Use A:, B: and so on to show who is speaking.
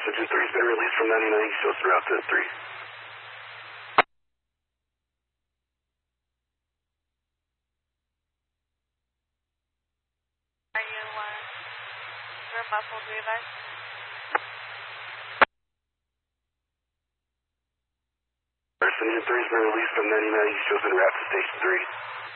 A: Engine 3's been released from 99 East Joseph route to 3.
B: Are you, you're muffled, Levi?
A: Engine 3's been released from 99 East Joseph route to Station 3.